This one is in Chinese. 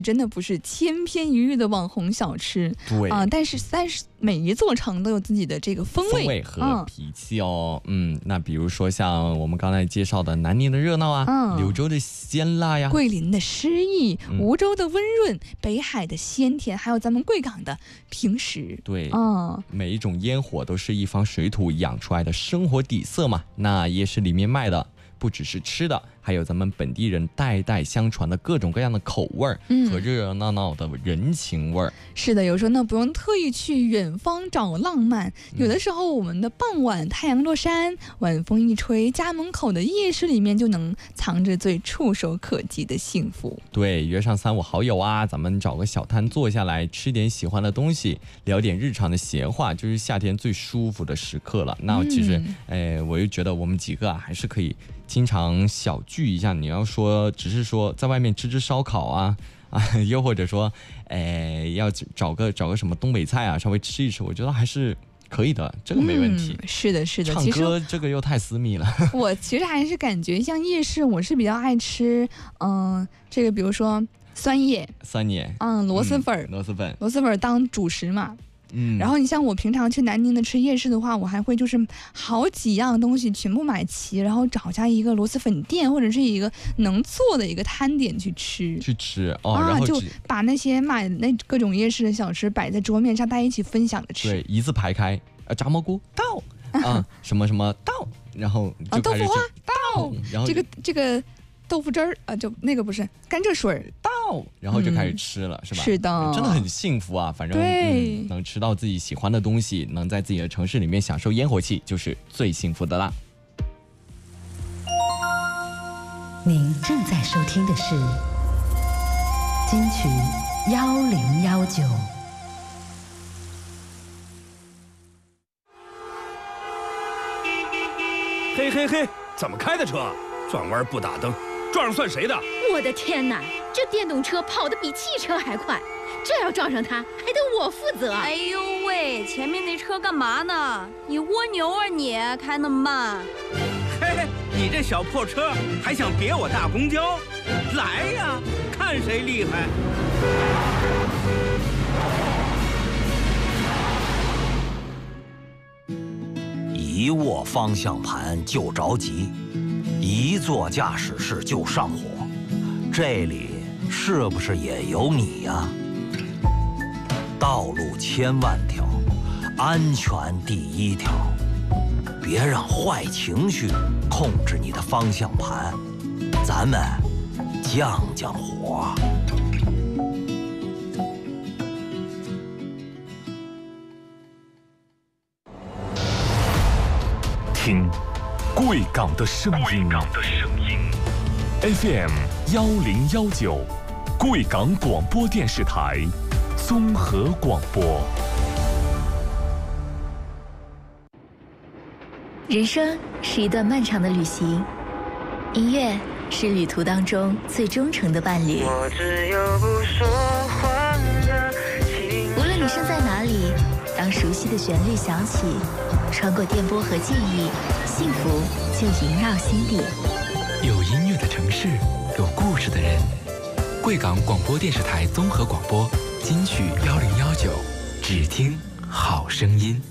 真的不是千篇一律的网红小吃， 对但是每一座城都有自己的这个风味和脾气哦。那比如说像我们刚才介绍的南宁的热闹啊，柳州的鲜辣呀， 桂林的诗意，梧州的温润，北海的鲜甜，还有咱们贵港的平时。 对，每一种烟火都是一方水土养出来的生活底色嘛。那夜市里面卖的不只是吃的，还有咱们本地人代代相传的各种各样的口味和热热闹闹的人情味。 是的，有时候呢不用特意去远方找浪漫，有的时候我们的傍晚太阳落山，晚风一吹，家门口的夜市里面就能藏着最触手可及的幸福。 对，约上3、5好友啊，咱们找个小摊坐下来，吃点喜欢的东西，聊点日常的闲话，就是夏天最舒服的时刻了。那其实我就觉得我们几个还是可以经常小聚一下。你要说只是说在外面吃烧烤啊，又或者说要找个什么东北菜啊，稍微吃一吃，我觉得还是可以的，这个没问题。 是的是的， 唱歌这个又太私密了。 我其实还是感觉像夜市，我是比较爱吃这个比如说酸叶螺蛳粉当主食嘛。然后你像我平常去南宁的吃夜市的话，我还会就是好几样东西全部买齐，然后找下一个螺蛳粉店或者是一个能做的一个摊点去吃然后就把那些买那各种夜市的小吃摆在桌面上，大家一起分享的吃。 对，一字排开，炸蘑菇到什么什么到，然后就开始豆腐花到， 然后这个豆腐汁儿就那个不是甘蔗水到，然后就开始吃了，是吧？ 是的， 真的很幸福啊！反正能吃到自己喜欢的东西，能在自己的城市里面享受烟火气，就是最幸福的啦。 您正在收听的是金曲1019。 嘿，怎么开的车？转弯不打灯，撞上算谁的？ 我的天哪，这电动车跑得比汽车还快，这要撞上它，还得我负责。 哎呦喂，前面那车干嘛呢？你蜗牛啊你，开那么慢。 嘿，你这小破车还想别我大公交？来呀，看谁厉害！ 一握方向盘就着急，一坐驾驶室就上火，这里是不是也有你呀？道路千万条，安全第一条，别让坏情绪控制你的方向盘，咱们降火。 听贵港的声音，FM 1019，贵港广播电视台综合广播。 人生是一段漫长的旅行，音乐是旅途当中最忠诚的伴侣。无论你身在哪里，当熟悉的旋律响起，穿过电波和记忆，幸福就萦绕心底。 有音乐的城市，有故事的人。贵港广播电视台综合广播，金曲1019，只听好声音。